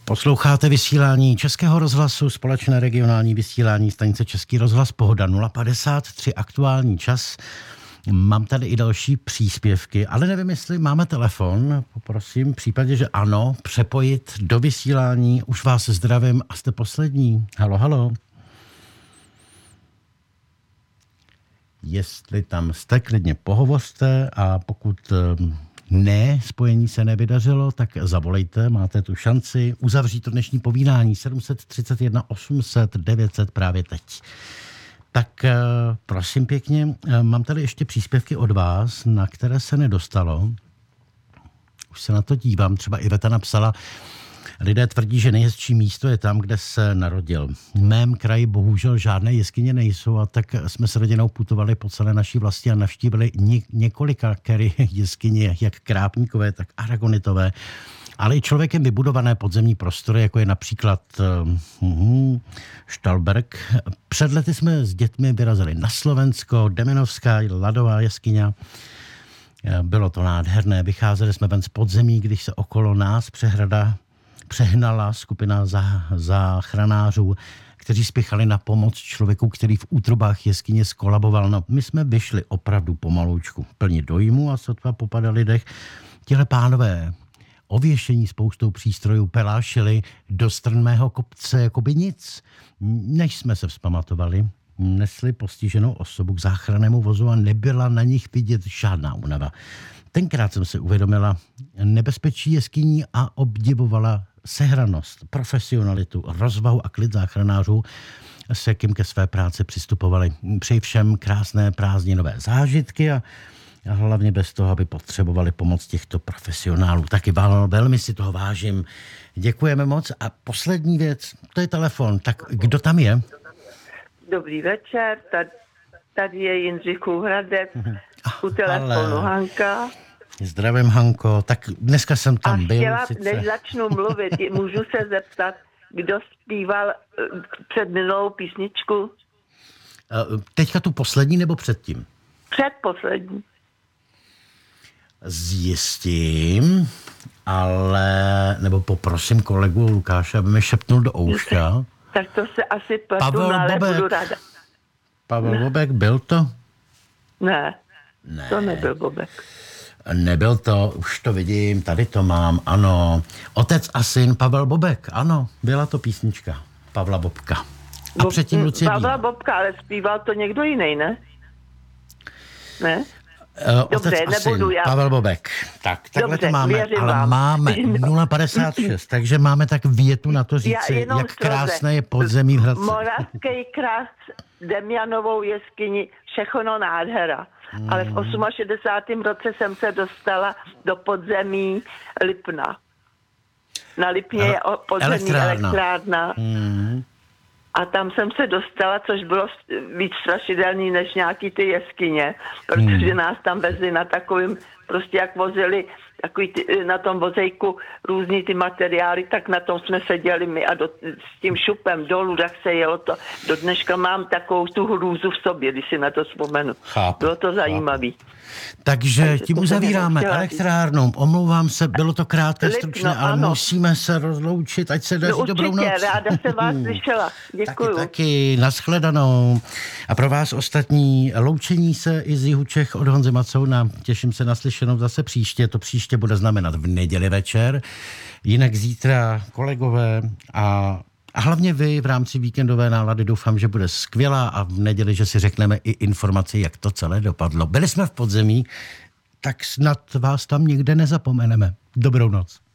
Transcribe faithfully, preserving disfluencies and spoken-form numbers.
Posloucháte vysílání Českého rozhlasu, společné regionální vysílání stanice Český rozhlas, Pohoda nula padesát tři, aktuální čas. Mám tady i další příspěvky, ale nevím, jestli máme telefon. Poprosím, v případě, že ano, přepojit do vysílání. Už vás zdravím a jste poslední. Halo, halo. Jestli tam jste, klidně pohovořte, a pokud ne, spojení se nevydařilo, tak zavolejte, máte tu šanci uzavřít to dnešní povídání sedm tři jedna osm set devět set právě teď. Tak prosím pěkně, mám tady ještě příspěvky od vás, na které se nedostalo. Už se na to dívám, třeba Iveta napsala: lidé tvrdí, že nejhezčí místo je tam, kde se narodil. V mém kraji bohužel žádné jeskyně nejsou, a tak jsme s rodinou putovali po celé naší vlasti a navštívili ně- několika kery jeskyně, jak Krápníkové, tak Aragonitové, ale i člověkem vybudované podzemní prostory, jako je například uh, Štalberg. Před lety jsme s dětmi vyrazili na Slovensko, Demenovská, Ladová jeskyně. Bylo to nádherné, vycházeli jsme ven z podzemí, když se okolo nás přehrada přehnala skupina záchranářů, kteří spěchali na pomoc člověku, který v útrobách jeskyně skolaboval. No, my jsme vyšli opravdu pomaloučku, plně dojmu, a sotva popadali dech. Těhle pánové ověšení spoustou přístrojů pelášili do strnmého kopce jako by nic. Než jsme se vzpamatovali, nesli postiženou osobu k záchrannému vozu a nebyla na nich vidět žádná únava. Tenkrát jsem se uvědomila nebezpečí jeskyní a obdivovala sehranost, profesionalitu, rozvahu a klid záchranářů, s jakým ke své práci přistupovali. Přeji všem krásné prázdninové zážitky a a hlavně bez toho, aby potřebovali pomoc těchto profesionálů. Taky velmi si toho vážím. Děkujeme moc. A poslední věc, to je telefon. Tak kdo tam je? Dobrý večer, tady, tady je Jindřich Úhradec, u telefonu ale... Hanka. Zdravím, Hanko. Tak dneska jsem tam a byl. Chtěla, sice... než začnu mluvit, můžu se zeptat, kdo zpíval před minulou písničku? Teďka tu poslední nebo předtím? Předposlední. Zjistím, ale, nebo poprosím kolegu Lukáše, aby mi šepnul do ouška. Tak to se asi pletu, Pavel ale Bobek. budu ráda. Pavel ne. Bobek, byl to? Ne, ne, to nebyl Bobek. Nebyl to, už to vidím, tady to mám, ano. Otec a syn Pavel Bobek, ano, byla to písnička Pavla Bobka. A Bob, předtím Lucie Pavla Bobka, ale zpíval to někdo jiný, ne? Ne? Uh, Otec Dobře, a syn, nebudu já. Pavel Bobek. Tak, takhle Dobře, to máme, ale vám. máme nula padesát šest, takže máme tak větu na to říci, jak krásné je podzemí v Hradci. Moravský krás, Demjanovou jeskyni, všechno nádhera. Hmm. Ale v šedesátém osmém roce jsem se dostala do podzemí Lipna. Na Lipně je podzemní elektrárna. elektrárna. Hmm. A tam jsem se dostala, což bylo víc strašidelný než nějaký ty jeskyně, protože hmm. nás tam vezli na takovým, prostě jak vozili takový ty, na tom vozejku různý ty materiály, tak na tom jsme seděli my a do, s tím šupem dolů, tak se jelo to. Do dneška mám takovou tu hrůzu v sobě, když si na to vzpomenu. Chápu, bylo to zajímavý. Takže, Takže tím uzavíráme elektrárnou. Omlouvám se, bylo to krátké, Lipno, stručné, ale ano. Musíme se rozloučit, ať se daří no, dobrou noc. Určitě, ráda se vás slyšela. Děkuju. Taky, taky, nashledanou. A pro vás ostatní loučení se i z jihu Čech od Honzy Macouna. Těším se na slyšenou zase příště. To příště bude znamenat v neděli večer. Jinak zítra kolegové a A hlavně vy v rámci víkendové nálady doufám, že bude skvělá a v neděli, že si řekneme i informaci, jak to celé dopadlo. Byli jsme v podzemí, tak snad vás tam nikde nezapomeneme. Dobrou noc.